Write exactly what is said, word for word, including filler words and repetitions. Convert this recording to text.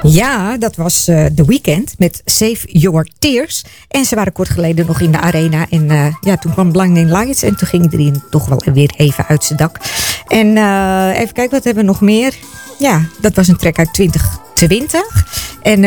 Ja, dat was uh, The Weeknd met Save Your Tears. En ze waren kort geleden nog in de arena. En uh, ja, toen kwam Blinding Lights. En toen ging iedereen toch wel weer even uit zijn dak. En uh, even kijken, wat hebben we nog meer? Ja, dat was een track uit twintig twintig.